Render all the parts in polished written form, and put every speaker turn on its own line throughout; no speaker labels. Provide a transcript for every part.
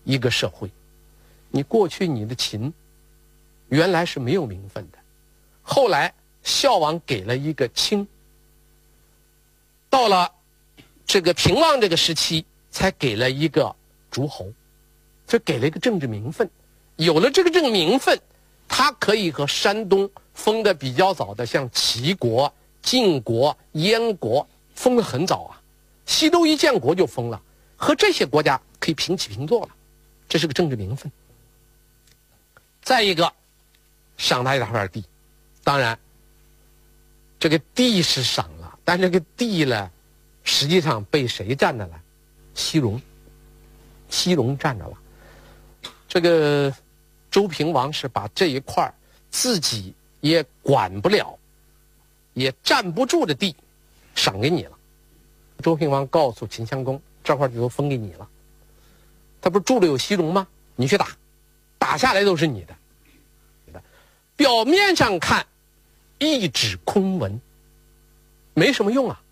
一个社会。你过去你的秦原来是没有名分的，后来孝王给了一个卿，到了这个平王这个时期才给了一个诸侯，这给了一个政治名分。有了这个政治名分，他可以和山东封的比较早的像齐国、晋国、燕国封的很早啊，西周一建国就封了，和这些国家可以平起平坐了，这是个政治名分。再一个，赏他一大块地，当然，这个地是赏了，但这个地呢，实际上被谁占着了？西戎，西戎占着了。这个周平王是把这一块自己也管不了，也站不住的地，赏给你了。周平王告诉秦襄公，这块就都分给你了。他不是住了有西戎吗？你去打，打下来都是你的。表面上看，一纸空文，没什么用啊。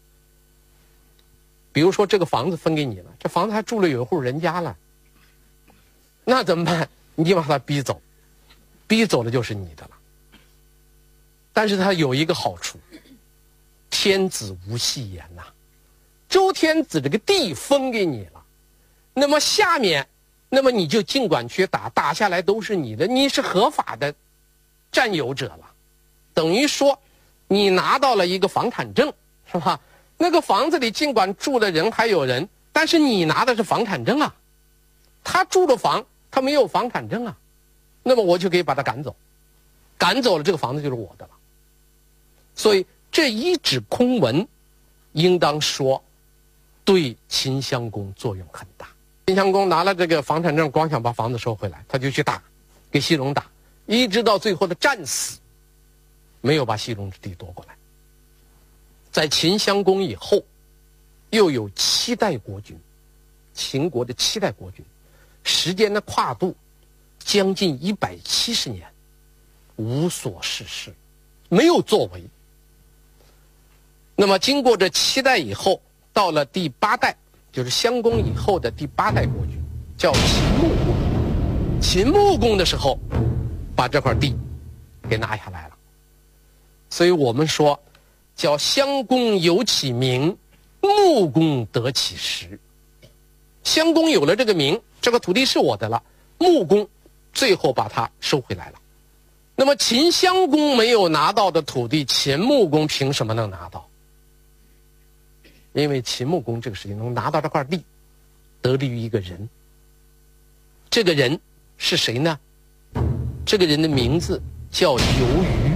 比如说这个房子分给你了，这房子还住了有一户人家了，那怎么办？你把他逼走，逼走了就是你的了。但是他有一个好处，天子无戏言呐。周天子这个地分给你了，那么下面，那么你就尽管去打，打下来都是你的，你是合法的占有者了，等于说你拿到了一个房产证，是吧？那个房子里尽管住的人还有人，但是你拿的是房产证啊。他住的房，他没有房产证啊，那么我就可以把他赶走，赶走了这个房子就是我的了。所以这一纸空文，应当说对秦襄公作用很大。秦襄公拿了这个房产证，光想把房子收回来，他就去打，给西戎打。一直到最后的战死，没有把西戎之地夺过来。在秦襄公以后，又有7代国君，秦国的7代国君，时间的跨度将近170年，无所事事，没有作为。那么经过这7代以后，到了第8代，就是襄公以后的第8代国君，叫秦穆公。秦穆公的时候，把这块地给拿下来了。所以我们说叫襄公有其名，穆公得其实。襄公有了这个名，这个土地是我的了，穆公最后把它收回来了。那么秦襄公没有拿到的土地，秦穆公凭什么能拿到？因为秦穆公这个时间能拿到这块地，得力于一个人。这个人是谁呢？这个人的名字叫鱿鱼，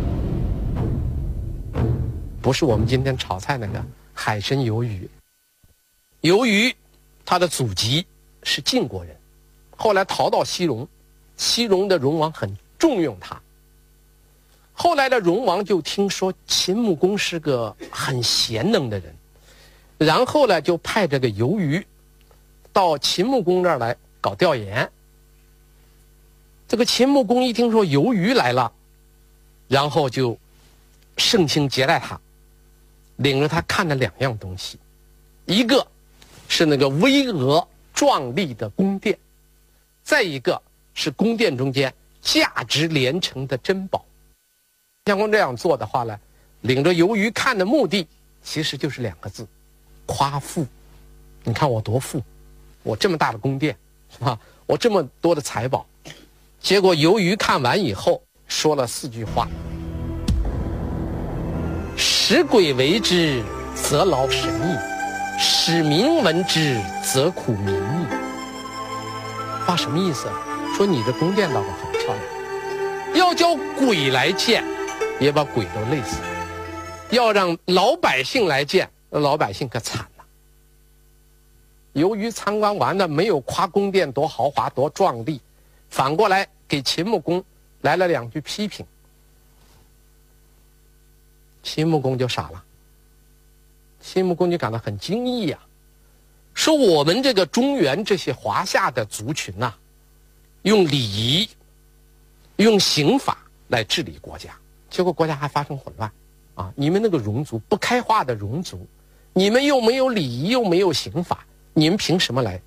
不是我们今天炒菜那个海参鱿鱼。鱿鱼他的祖籍是晋国人，后来逃到西戎，西戎的戎王很重用他。后来的戎王就听说秦穆公是个很贤能的人，然后呢就派这个鱿鱼到秦穆公这儿来搞调研。这个秦穆公一听说鱿鱼来了，然后就盛情接待他，领着他看了2样东西，一个是那个巍峨壮丽的宫殿，再一个是宫殿中间价值连城的珍宝。襄公这样做的话呢，领着鱿鱼看的目的其实就是2个字：夸富。你看我多富，我这么大的宫殿，是吧？我这么多的财宝。结果鱿鱼看完以后说了4句话：使鬼为之，则劳神矣；使民闻之，则苦民矣。话什么意思？说你这宫殿倒是很漂亮，要叫鬼来见，也把鬼都累死了；要让老百姓来见，老百姓可惨了。由于参观完了，没有夸宫殿多豪华多壮丽，反过来给秦穆公来了2句批评。秦穆公就傻了，秦穆公就感到很惊异呀，说我们这个中原这些华夏的族群呐，用礼仪用刑法来治理国家，结果国家还发生混乱啊！你们那个戎族不开化的戎族，你们又没有礼仪又没有刑法，你们凭什么来